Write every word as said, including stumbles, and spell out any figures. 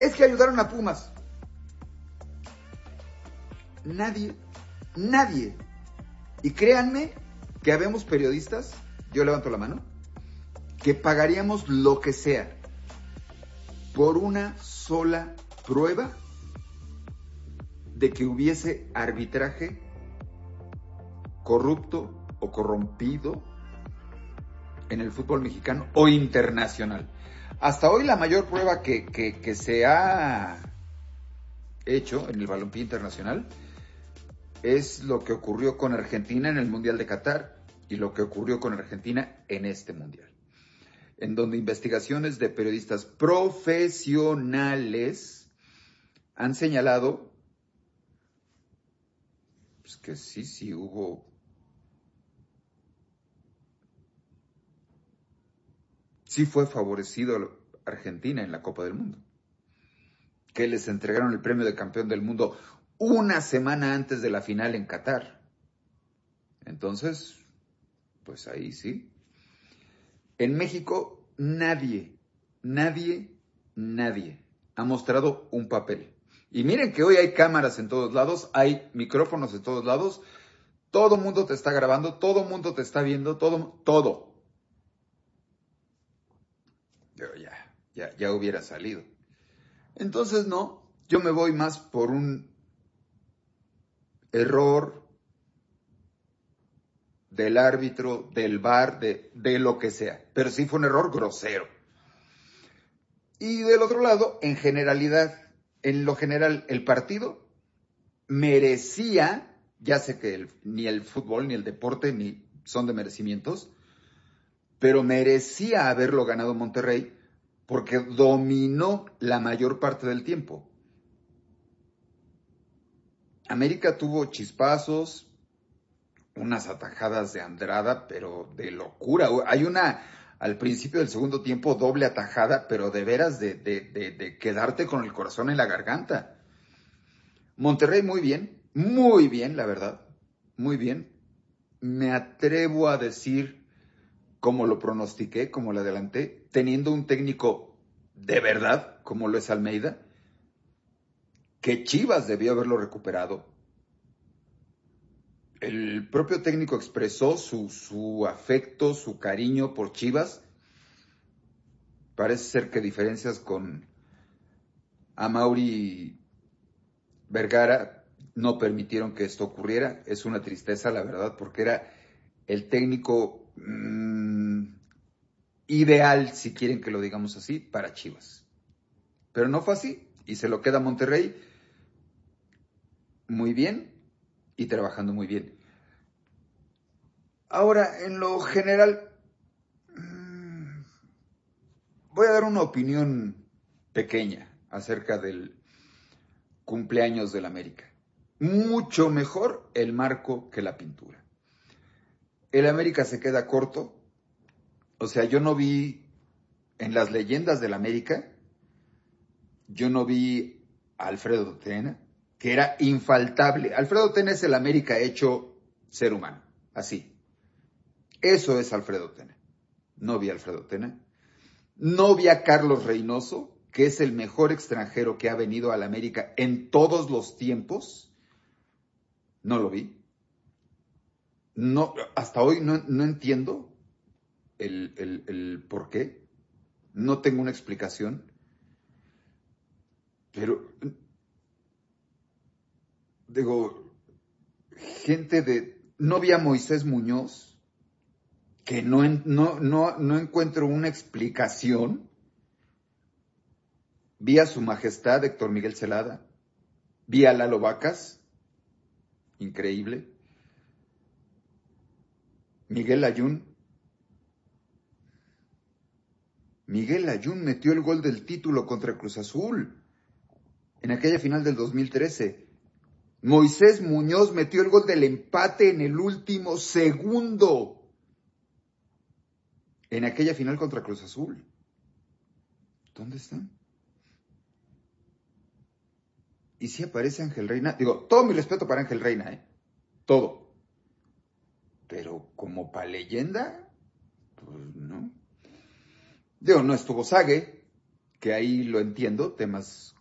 Es que ayudaron a Pumas. Nadie, nadie. Y créanme que habemos periodistas, yo levanto la mano, que pagaríamos lo que sea por una sola prueba de que hubiese arbitraje corrupto o corrompido en el fútbol mexicano o internacional. Hasta hoy la mayor prueba que, que, que se ha hecho en el balompié internacional es lo que ocurrió con Argentina en el Mundial de Qatar y lo que ocurrió con Argentina en este Mundial, en donde investigaciones de periodistas profesionales han señalado pues, que sí, sí hubo sí fue favorecido Argentina en la Copa del Mundo, que les entregaron el premio de campeón del mundo una semana antes de la final en Qatar. Entonces, pues ahí sí. En México nadie, nadie, nadie ha mostrado un papel. Y miren que hoy hay cámaras en todos lados, hay micrófonos en todos lados, todo mundo te está grabando, todo mundo te está viendo, todo, todo. Yo ya, ya, ya hubiera salido. Entonces no, yo me voy más por un error del árbitro, del V A R, de, de lo que sea. Pero sí fue un error grosero. Y del otro lado, en generalidad, en lo general, el partido merecía, ya sé que el, ni el fútbol ni el deporte ni son de merecimientos, pero merecía haberlo ganado Monterrey porque dominó la mayor parte del tiempo. América tuvo chispazos, unas atajadas de Andrada, pero de locura. Hay una, al principio del segundo tiempo, doble atajada, pero de veras de, de, de, de quedarte con el corazón en la garganta. Monterrey muy bien, muy bien, la verdad, muy bien. Me atrevo a decir, como lo pronostiqué, como lo adelanté, teniendo un técnico de verdad, como lo es Almeida, que Chivas debió haberlo recuperado. El propio técnico expresó su, su afecto, su cariño por Chivas. Parece ser que diferencias con Amaury Vergara no permitieron que esto ocurriera. Es una tristeza, la verdad, porque era el técnico mmm, ideal, si quieren que lo digamos así, para Chivas. Pero no fue así y se lo queda Monterrey muy bien y trabajando muy bien. Ahora, en lo general, mmm, voy a dar una opinión pequeña acerca del cumpleaños del América. Mucho mejor el marco que la pintura. El América se queda corto. O sea, yo no vi en las leyendas del América, yo no vi a Alfredo Tena, que era infaltable. Alfredo Tena es el América hecho ser humano, así. Eso es Alfredo Tena. No vi a Alfredo Tena. No vi a Carlos Reynoso, que es el mejor extranjero que ha venido al América en todos los tiempos. No lo vi. No, hasta hoy no, no entiendo el, el, el por qué. No tengo una explicación. Pero, digo, gente de... No vi a Moisés Muñoz, que no, no, no, no encuentro una explicación. Vi a su majestad Héctor Miguel Celada. Vi a Lalo Vacas. Increíble. Miguel Layún. Miguel Layún metió el gol del título contra Cruz Azul en aquella final del dos mil trece. Moisés Muñoz metió el gol del empate en el último segundo en aquella final contra Cruz Azul. ¿Dónde están? Y si aparece Ángel Reina, digo, todo mi respeto para Ángel Reina, ¿eh? Todo. Pero como para leyenda, pues no. Digo, no estuvo Sague, que ahí lo entiendo, temas